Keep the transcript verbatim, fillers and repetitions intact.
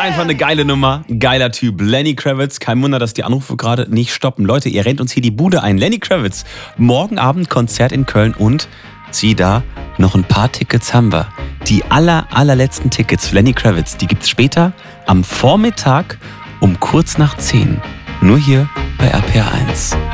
Einfach eine geile Nummer, geiler Typ. Lenny Kravitz, kein Wunder, dass die Anrufe gerade nicht stoppen. Leute, ihr rennt uns hier die Bude ein. Lenny Kravitz, morgen Abend Konzert in Köln und sieh da, noch ein paar Tickets haben wir. Die aller, allerletzten Tickets für Lenny Kravitz, die gibt's später am Vormittag um kurz nach zehn. Nur hier bei R P R eins.